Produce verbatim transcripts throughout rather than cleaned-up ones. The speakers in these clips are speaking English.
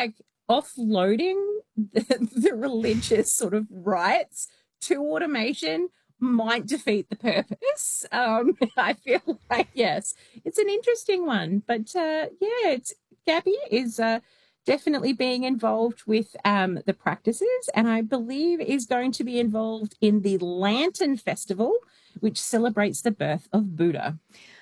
like offloading the, the religious sort of rites to automation might defeat the purpose. Um, I feel like, yes, it's an interesting one. But uh, yeah, it's Gabby is uh, definitely being involved with um, the practices, and I believe is going to be involved in the Lantern Festival, which celebrates the birth of Buddha.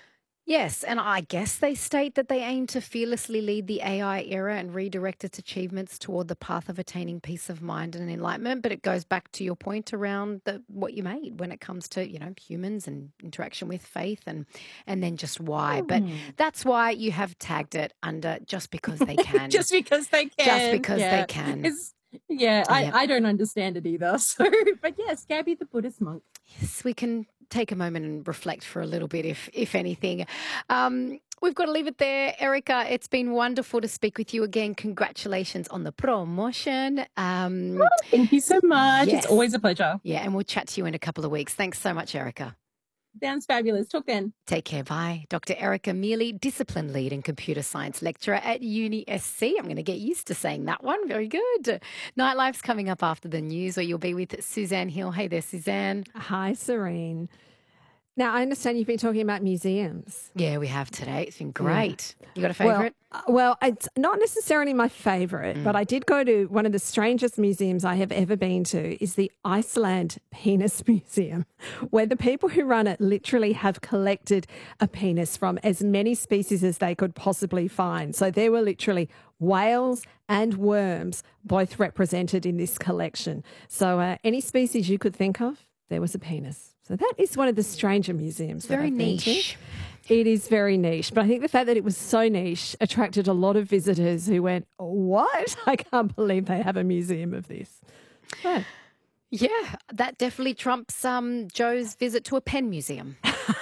Yes, and I guess they state that they aim to fearlessly lead the A I era and redirect its achievements toward the path of attaining peace of mind and enlightenment. But it goes back to your point around the, what you made when it comes to, you know, humans and interaction with faith and and then just why. But Hmm. that's why you have tagged it under just because they can. Just because they Just can. because they Yeah. can. It's, yeah, I, Yep. I don't understand it either. So, but yes, Gabby the Buddhist monk. Yes, we can take a moment and reflect for a little bit, if if anything. Um, we've got to leave it there, Erica. It's been wonderful to speak with you again. Congratulations on the promotion. Um, Thank you so much. It's yes, always a pleasure. yeah, and we'll chat to you in a couple of weeks. Thanks so much, Erica. Sounds fabulous. Talk then. Take care. Bye. Doctor Erica Mealy, Discipline Lead and Computer Science Lecturer at Uni S C. I'm going to get used to saying that one. Very good. Nightlife's coming up after the news, where you'll be with Suzanne Hill. Hey there, Suzanne. Hi, Serene. Now, I understand you've been talking about museums. Yeah, we have today. It's been great. Yeah. You got a Well, favourite? uh, well, it's not necessarily my favourite, Mm. but I did go to one of the strangest museums I have ever been to is the Iceland Penis Museum, where the people who run it literally have collected a penis from as many species as they could possibly find. So there were literally whales and worms both represented in this collection. So uh, any species you could think of, there was a penis. So that is one of the stranger museums. that Very I've been to. niche. It is very niche, but I think the fact that it was so niche attracted a lot of visitors who went, "What? I can't believe they have a museum of this." But Yeah, that definitely trumps um, Joe's visit to a pen museum.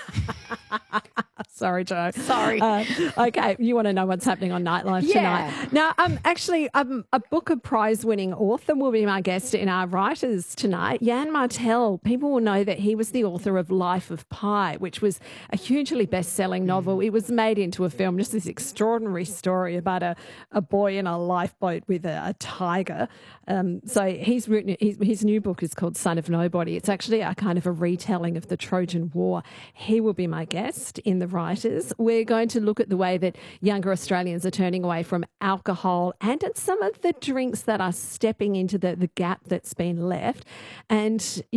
sorry, Joe. Sorry. Uh, okay, you want to know what's happening on Nightlife Yeah. tonight? Now, um, actually, um, a Booker Prize-winning author will be my guest in our writers tonight. Jan Martel. People will know that he was the author of Life of Pi, which was a hugely best-selling novel. It was made into a film, just this extraordinary story about a, a boy in a lifeboat with a, a tiger. Um, so he's written his, his new book is called Son of Nobody. It's actually a kind of a retelling of the Trojan War. He will be my guest in the writers. We're going to look at the way that younger Australians are turning away from alcohol and at some of the drinks that are stepping into the, the gap that's been left. And